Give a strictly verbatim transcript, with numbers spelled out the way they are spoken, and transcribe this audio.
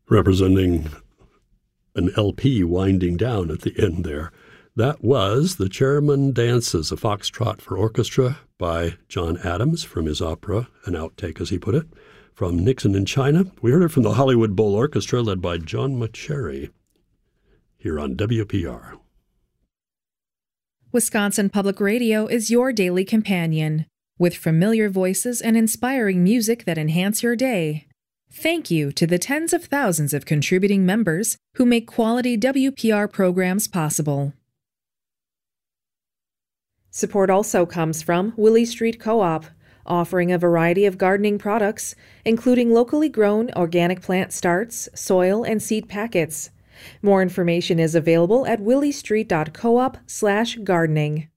representing an L P winding down at the end there. That was The Chairman Dances, a foxtrot for orchestra by John Adams from his opera, an outtake as he put it, from Nixon in China. We heard it from the Hollywood Bowl Orchestra led by John Mauceri here on W P R. Wisconsin Public Radio is your daily companion, with familiar voices and inspiring music that enhance your day. Thank you to the tens of thousands of contributing members who make quality W P R programs possible. Support also comes from Willie Street Co-op, offering a variety of gardening products, including locally grown organic plant starts, soil, and seed packets. More information is available at williestreet dot coop slash gardening.